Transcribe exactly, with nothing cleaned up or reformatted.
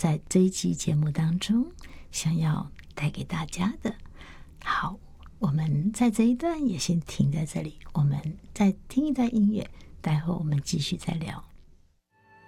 在这一期节目当中想要带给大家的。好，我们在这一段也先停在这里，我们再听一段音乐，待会我们继续再聊。